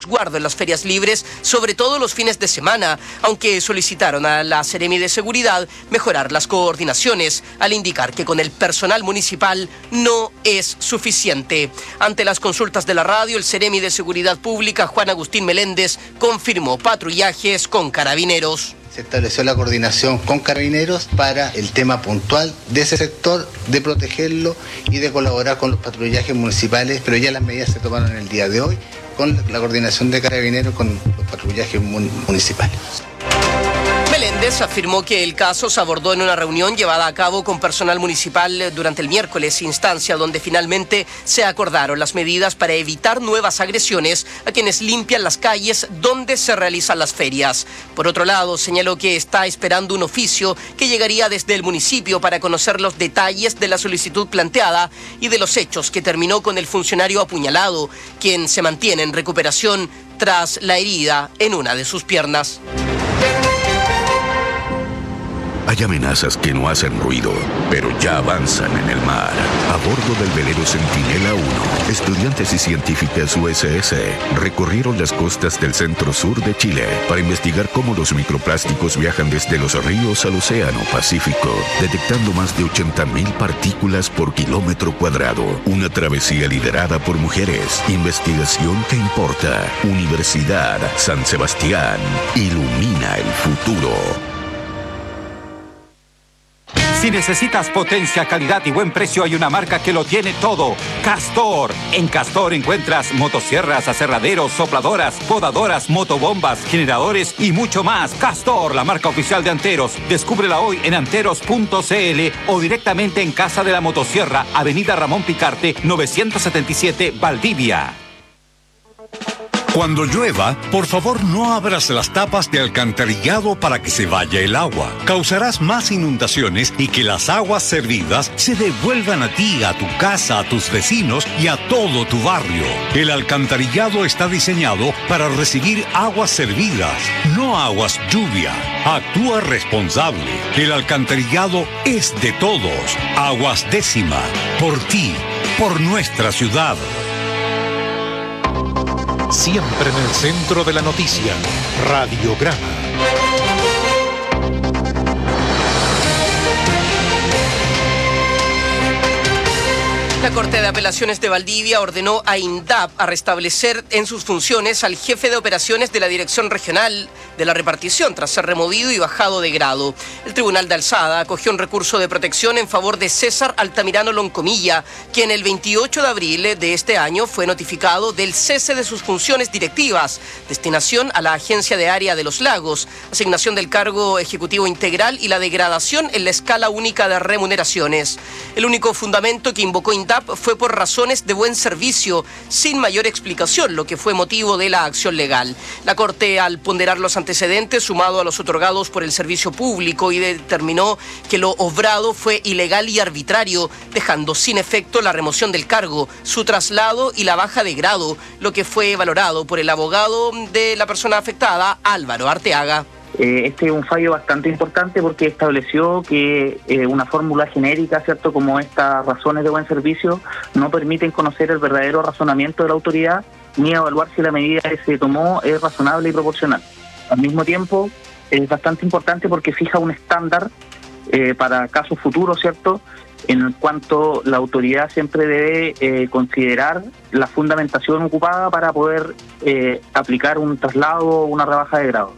resguardo en las ferias libres, sobre todo los fines de semana, aunque solicitaron a la Seremi de Seguridad mejorar las coordinaciones, al indicar que con el personal municipal no es suficiente. Ante las consultas de la radio, el Seremi de Seguridad Pública, Juan Agustín Meléndez, confirmó patrullajes con carabineros. Se estableció la coordinación con carabineros para el tema puntual de ese sector, de protegerlo y de colaborar con los patrullajes municipales, pero ya las medidas se tomaron en el día de hoy con la coordinación de carabineros con los patrullajes municipales. Meléndez afirmó que el caso se abordó en una reunión llevada a cabo con personal municipal durante el miércoles, instancia donde finalmente se acordaron las medidas para evitar nuevas agresiones a quienes limpian las calles donde se realizan las ferias. Por otro lado, señaló que está esperando un oficio que llegaría desde el municipio para conocer los detalles de la solicitud planteada y de los hechos que terminó con el funcionario apuñalado, quien se mantiene en recuperación tras la herida en una de sus piernas. Hay amenazas que no hacen ruido, pero ya avanzan en el mar. A bordo del velero Centinela 1, estudiantes y científicas USS recorrieron las costas del centro-sur de Chile para investigar cómo los microplásticos viajan desde los ríos al océano Pacífico, detectando más de 80.000 partículas por kilómetro cuadrado. Una travesía liderada por mujeres. Investigación que importa. Universidad San Sebastián. Ilumina el futuro. Si necesitas potencia, calidad y buen precio, hay una marca que lo tiene todo. Castor. En Castor encuentras motosierras, aserraderos, sopladoras, podadoras, motobombas, generadores y mucho más. Castor, la marca oficial de Anteros. Descúbrela hoy en anteros.cl o directamente en Casa de la Motosierra, Avenida Ramón Picarte, 977, Valdivia. Cuando llueva, por favor no abras las tapas de alcantarillado para que se vaya el agua. Causarás más inundaciones y que las aguas servidas se devuelvan a ti, a tu casa, a tus vecinos y a todo tu barrio. El alcantarillado está diseñado para recibir aguas servidas, no aguas lluvia. Actúa responsable. El alcantarillado es de todos. Aguas Décima. Por ti, por nuestra ciudad. Siempre en el centro de la noticia, Radiograma. La Corte de Apelaciones de Valdivia ordenó a INDAP a restablecer en sus funciones al jefe de operaciones de la Dirección Regional de la Repartición tras ser removido y bajado de grado. El Tribunal de Alzada acogió un recurso de protección en favor de César Altamirano Loncomilla, quien el 28 de abril de este año fue notificado del cese de sus funciones directivas, destinación a la Agencia de Área de los Lagos, asignación del cargo ejecutivo integral y la degradación en la escala única de remuneraciones. El único fundamento que invocó INDAP fue por razones de buen servicio, sin mayor explicación, lo que fue motivo de la acción legal. La Corte, al ponderar los antecedentes, sumado a los otorgados por el servicio público, y determinó que lo obrado fue ilegal y arbitrario, dejando sin efecto la remoción del cargo, su traslado y la baja de grado, lo que fue valorado por el abogado de la persona afectada, Álvaro Arteaga. Este es un fallo bastante importante porque estableció que una fórmula genérica, ¿cierto?, como estas razones de buen servicio, no permiten conocer el verdadero razonamiento de la autoridad ni evaluar si la medida que se tomó es razonable y proporcional. Al mismo tiempo, es bastante importante porque fija un estándar para casos futuros, ¿cierto?, en cuanto la autoridad siempre debe considerar la fundamentación ocupada para poder aplicar un traslado o una rebaja de grado.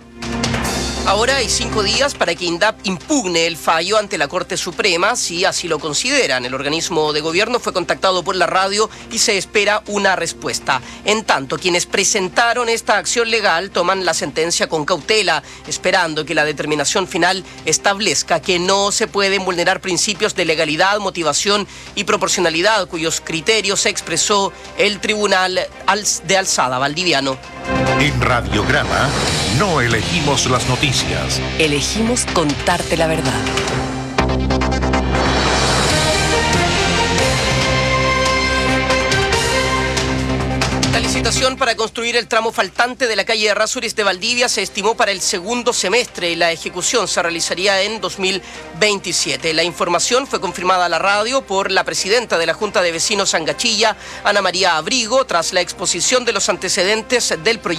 Ahora hay 5 días para que INDAP impugne el fallo ante la Corte Suprema, si así lo consideran. El organismo de gobierno fue contactado por la radio y se espera una respuesta. En tanto, quienes presentaron esta acción legal toman la sentencia con cautela, esperando que la determinación final establezca que no se pueden vulnerar principios de legalidad, motivación y proporcionalidad, cuyos criterios expresó el Tribunal de Alzada valdiviano. En Radiograma no elegimos las noticias. Elegimos contarte la verdad. La licitación para construir el tramo faltante de la calle Errázuriz de Valdivia se estimó para el segundo semestre y la ejecución se realizaría en 2027. La información fue confirmada a la radio por la presidenta de la Junta de Vecinos Angachilla, Ana María Abrigo, tras la exposición de los antecedentes del proyecto.